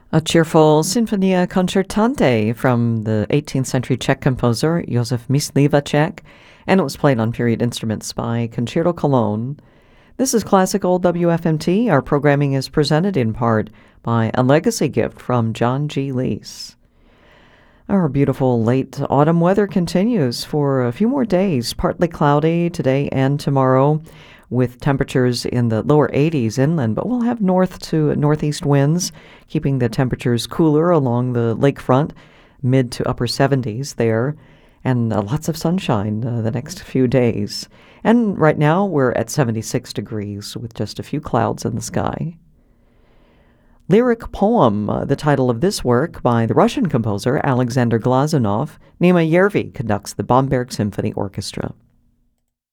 A cheerful Sinfonia Concertante from the 18th century Czech composer Josef Myslivacek, and it was played on period instruments by Concerto Cologne. This is Classical WFMT. Our programming is presented in part by a legacy gift from John G. Lees. Our beautiful late autumn weather continues for a few more days, partly cloudy today and tomorrow, with temperatures in the lower 80s inland, but we'll have north to northeast winds, keeping the temperatures cooler along the lakefront, mid to upper 70s there, and lots of sunshine the next few days. And right now we're at 76 degrees with just a few clouds in the sky. Lyric Poem, the title of this work by the Russian composer Alexander Glazunov. Nima Yervi conducts the Bamberg Symphony Orchestra.